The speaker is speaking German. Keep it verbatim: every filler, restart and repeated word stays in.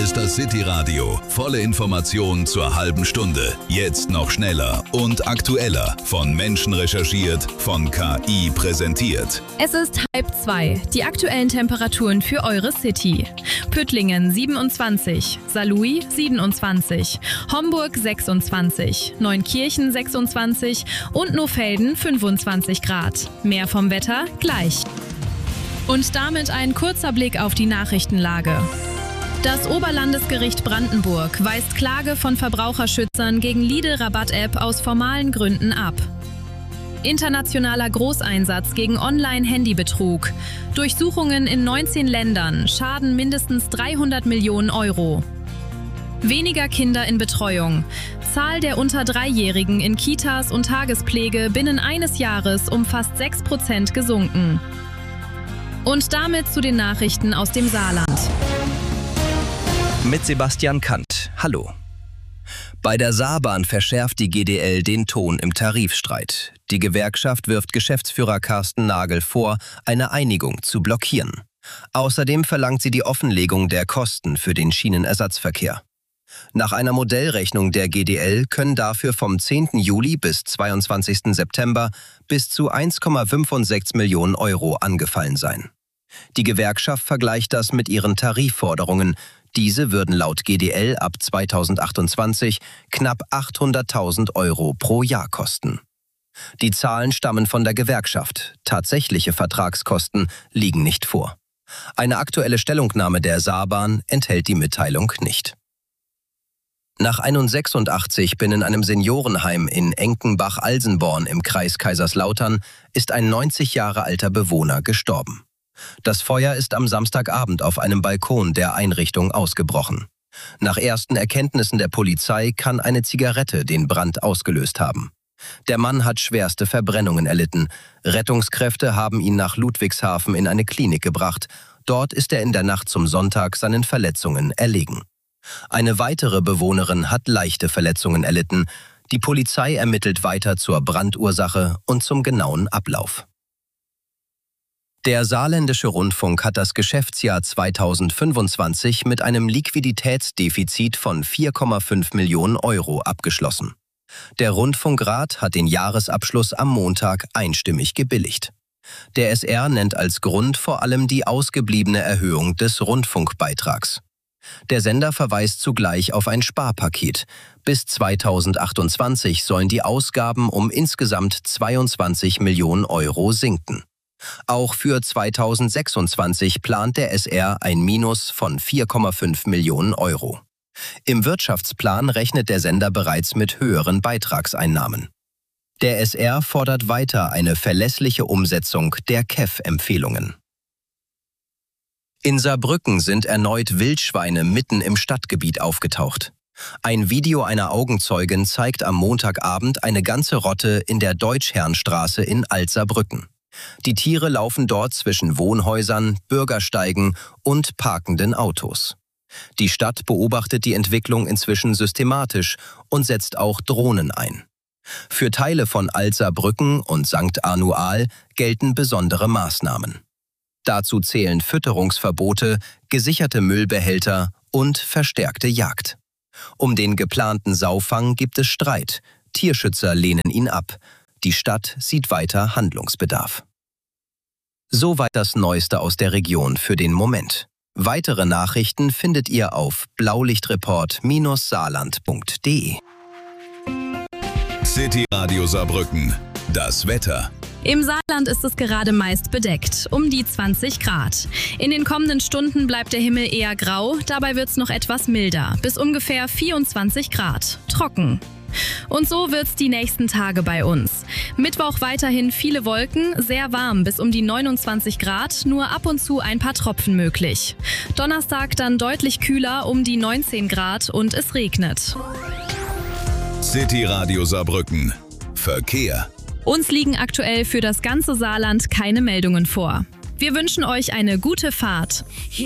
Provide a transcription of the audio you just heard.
ist das City Radio. Volle Informationen zur halben Stunde. Jetzt noch schneller und aktueller. Von Menschen recherchiert, von K I präsentiert. Es ist halb zwei. Die aktuellen Temperaturen für eure City. Püttlingen siebenundzwanzig, Saarlouis siebenundzwanzig, Homburg sechsundzwanzig, Neunkirchen sechsundzwanzig und Nohfelden fünfundzwanzig Grad. Mehr vom Wetter gleich. Und damit ein kurzer Blick auf die Nachrichtenlage. Das Oberlandesgericht Brandenburg weist Klage von Verbraucherschützern gegen Lidl-Rabatt-App aus formalen Gründen ab. Internationaler Großeinsatz gegen Online-Handybetrug. Durchsuchungen in neunzehn Ländern schaden mindestens dreihundert Millionen Euro. Weniger Kinder in Betreuung. Zahl der unter Dreijährigen in Kitas und Tagespflege binnen eines Jahres um fast sechs Prozent gesunken. Und damit zu den Nachrichten aus dem Saarland. Mit Sebastian Kant. Hallo. Bei der Saarbahn verschärft die G D L den Ton im Tarifstreit. Die Gewerkschaft wirft Geschäftsführer Carsten Nagel vor, eine Einigung zu blockieren. Außerdem verlangt sie die Offenlegung der Kosten für den Schienenersatzverkehr. Nach einer Modellrechnung der G D L können dafür vom zehnten Juli bis zweiundzwanzigsten September bis zu eins Komma sechsundfünfzig Millionen Euro angefallen sein. Die Gewerkschaft vergleicht das mit ihren Tarifforderungen. Diese würden laut G D L ab zweitausendachtundzwanzig knapp achthunderttausend Euro pro Jahr kosten. Die Zahlen stammen von der Gewerkschaft. Tatsächliche Vertragskosten liegen nicht vor. Eine aktuelle Stellungnahme der Saarbahn enthält die Mitteilung nicht. Nach einundsechsundachtzig bin in einem Seniorenheim in Enkenbach-Alsenborn im Kreis Kaiserslautern ist ein neunzig Jahre alter Bewohner gestorben. Das Feuer ist am Samstagabend auf einem Balkon der Einrichtung ausgebrochen. Nach ersten Erkenntnissen der Polizei kann eine Zigarette den Brand ausgelöst haben. Der Mann hat schwerste Verbrennungen erlitten. Rettungskräfte haben ihn nach Ludwigshafen in eine Klinik gebracht. Dort ist er in der Nacht zum Sonntag seinen Verletzungen erlegen. Eine weitere Bewohnerin hat leichte Verletzungen erlitten. Die Polizei ermittelt weiter zur Brandursache und zum genauen Ablauf. Der Saarländische Rundfunk hat das Geschäftsjahr zweitausendfünfundzwanzig mit einem Liquiditätsdefizit von vier Komma fünf Millionen Euro abgeschlossen. Der Rundfunkrat hat den Jahresabschluss am Montag einstimmig gebilligt. Der S R nennt als Grund vor allem die ausgebliebene Erhöhung des Rundfunkbeitrags. Der Sender verweist zugleich auf ein Sparpaket. Bis zweitausendachtundzwanzig sollen die Ausgaben um insgesamt zweiundzwanzig Millionen Euro sinken. Auch für zweitausendsechsundzwanzig plant der S R ein Minus von vier Komma fünf Millionen Euro. Im Wirtschaftsplan rechnet der Sender bereits mit höheren Beitragseinnahmen. Der S R fordert weiter eine verlässliche Umsetzung der K E F-Empfehlungen. In Saarbrücken sind erneut Wildschweine mitten im Stadtgebiet aufgetaucht. Ein Video einer Augenzeugin zeigt am Montagabend eine ganze Rotte in der Deutschherrnstraße in Alt-Saarbrücken. Die Tiere laufen dort zwischen Wohnhäusern, Bürgersteigen und parkenden Autos. Die Stadt beobachtet die Entwicklung inzwischen systematisch und setzt auch Drohnen ein. Für Teile von Alt-Saarbrücken und Sankt Arnual gelten besondere Maßnahmen. Dazu zählen Fütterungsverbote, gesicherte Müllbehälter und verstärkte Jagd. Um den geplanten Saufang gibt es Streit. Tierschützer lehnen ihn ab. Die Stadt sieht weiter Handlungsbedarf. Soweit das Neueste aus der Region für den Moment. Weitere Nachrichten findet ihr auf blaulichtreport Bindestrich saarland punkt de. City Radio Saarbrücken. Das Wetter. Im Saarland ist es gerade meist bedeckt, um die zwanzig Grad. In den kommenden Stunden bleibt der Himmel eher grau, dabei wird es noch etwas milder, bis ungefähr vierundzwanzig Grad. Trocken. Und so wird's die nächsten Tage bei uns. Mittwoch weiterhin viele Wolken, sehr warm bis um die neunundzwanzig Grad, nur ab und zu ein paar Tropfen möglich. Donnerstag dann deutlich kühler, um die neunzehn Grad und es regnet. City Radio Saarbrücken. Verkehr. Uns liegen aktuell für das ganze Saarland keine Meldungen vor. Wir wünschen euch eine gute Fahrt.